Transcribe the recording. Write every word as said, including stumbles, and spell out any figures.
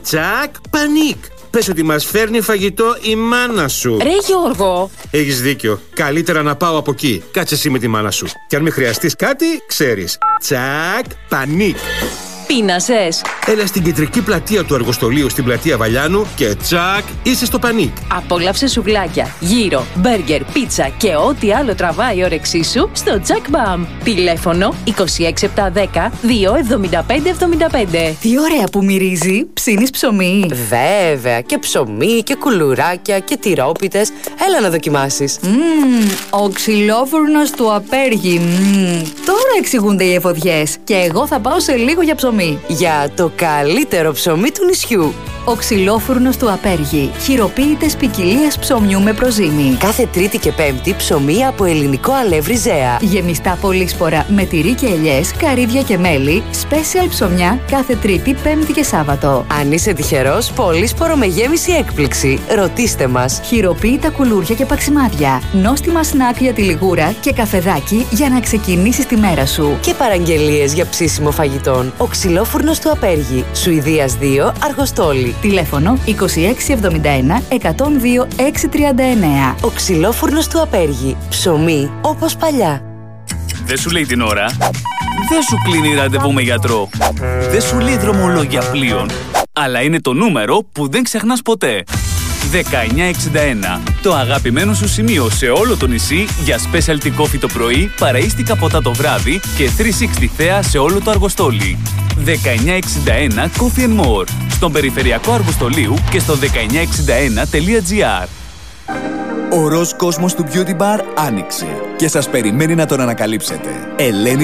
Τσακ, πανίκ. Πες ότι μας φέρνει φαγητό η μάνα σου. Ρε Γιώργο. Έχεις δίκιο. Καλύτερα να πάω από εκεί. Κάτσε εσύ με τη μάνα σου. Και αν με χρειαστείς κάτι, ξέρεις. Τσακ, πανίκ. Πείνασες. Έλα στην κεντρική πλατεία του Αργοστολίου στην πλατεία Βαλιάνου και τσακ, είσαι στο πανίκ. Απόλαυσε σουβλάκια, γύρο, μπέργκερ, πίτσα και ό,τι άλλο τραβάει η όρεξή σου στο Jack Bam. Τηλέφωνο είκοσι έξι επτακόσια δέκα δύο εβδομήντα πέντε εβδομήντα πέντε. Τι ωραία που μυρίζει. Ψήνεις ψωμί? Βέβαια, και ψωμί και κουλουράκια και τυρόπιτες. Έλα να δοκιμάσεις. Μμμ, ο ξυλόφουρνος του Απέργη. Μμμ, τώρα εξηγούνται οι εφοδιές. Και εγώ θα πάω σε λίγο για ψωμί. Για το καλύτερο ψωμί του νησιού. Ο ξυλόφουρνος του Απέργη. Χειροποίητες ποικιλίες ψωμιού με προζύμι. Κάθε Τρίτη και Πέμπτη ψωμί από ελληνικό αλεύρι Ζέα. Γεμιστά πολύσπορα με τυρί και ελιές, καρύδια και μέλι. Special ψωμιά κάθε Τρίτη, Πέμπτη και Σάββατο. Αν είσαι τυχερός, πολύσπορο με γέμιση έκπληξη. Ρωτήστε μας. Χειροποίητα κουλούρια και παξιμάδια. Νόστιμα σνακ για τη λιγούρα και καφεδάκι για να ξεκινήσεις τη μέρα σου. Και παραγγελίες για ψήσιμο φαγητών. Ο ξυλόφουρνος του Απέργη. Σουηδίας δύο, Αργοστόλη. Τηλέφωνο είκοσι έξι εβδομήντα ένα εκατόν δύο έξι τριάντα εννέα. Ο ξυλόφουρνος του Απέργη. Ψωμί όπως παλιά. Δεν σου λέει την ώρα. Δεν σου κλείνει ραντεβού με γιατρό. Δεν σου λέει δρομολόγια πλοίων. Αλλά είναι το νούμερο που δεν ξεχνάς ποτέ. δεκαεννιά εξήντα ένα. Το αγαπημένο σου σημείο σε όλο το νησί για specialty coffee το πρωί, παραΐστικα ποτά το βράδυ και τριακόσια εξήντα θέα σε όλο το Αργοστόλι. δεκαεννιά εξήντα ένα Coffee and More. Στον περιφερειακό Αργοστολίου και στο δεκαεννιά εξήντα ένα τελεία τζι άρ. Ο ροζ κόσμος του Beauty Bar άνοιξε και σας περιμένει να τον ανακαλύψετε. Ελένη